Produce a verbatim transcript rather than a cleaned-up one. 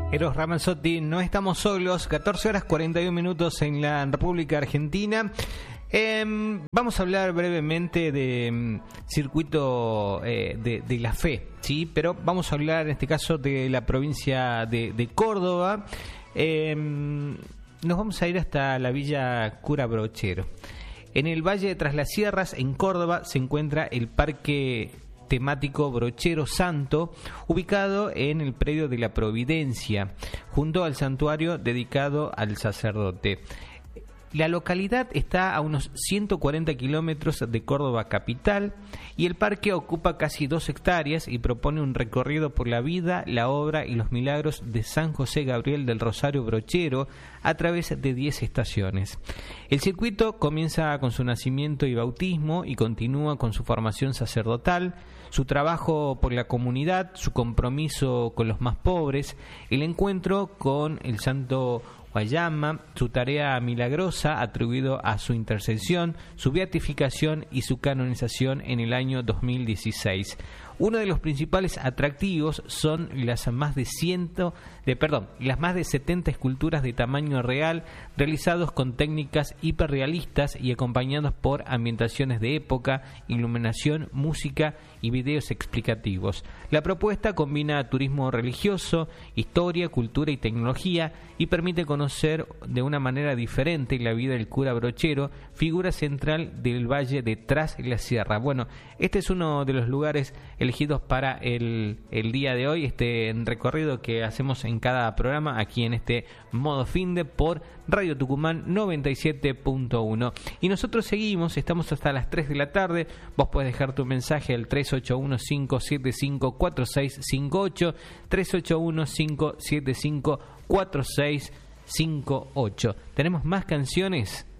Eros Ramazzotti, no estamos solos, catorce horas cuarenta y un minutos en la República Argentina. Eh, vamos a hablar brevemente de um, circuito eh, de, de la fe, ¿sí? Pero vamos a hablar en este caso de la provincia de, de Córdoba. Eh, nos vamos a ir hasta la villa Cura Brochero. En el Valle de Tras las Sierras, en Córdoba, se encuentra el Parque Temático Brochero Santo, ubicado en el predio de la Providencia, junto al santuario dedicado al sacerdote. La localidad está a unos ciento cuarenta kilómetros de Córdoba capital y el parque ocupa casi dos hectáreas y propone un recorrido por la vida, la obra y los milagros de San José Gabriel del Rosario Brochero a través de diez estaciones. El circuito comienza con su nacimiento y bautismo y continúa con su formación sacerdotal, su trabajo por la comunidad, su compromiso con los más pobres, el encuentro con el santo Guayama, su tarea milagrosa atribuido a su intercesión, su beatificación y su canonización en el año dos mil dieciséis. Uno de los principales atractivos son las más de ciento de perdón, las más de setenta esculturas de tamaño real realizados con técnicas hiperrealistas y acompañados por ambientaciones de época, iluminación, música y videos explicativos. La propuesta combina turismo religioso, historia, cultura y tecnología y permite conocer de una manera diferente la vida del cura brochero, figura central del Valle de Tras la Sierra. Bueno, este es uno de los lugares elegidos para el, el día de hoy, este recorrido que hacemos en cada programa aquí en este modo finde por Radio Tucumán noventa y siete punto uno. Y nosotros seguimos, estamos hasta las tres de la tarde. Vos podés dejar tu mensaje al tres ocho uno, cinco siete cinco, cuatro seis cinco ocho, tres ocho uno, cinco siete cinco, cuatro seis cinco ocho. Tenemos más canciones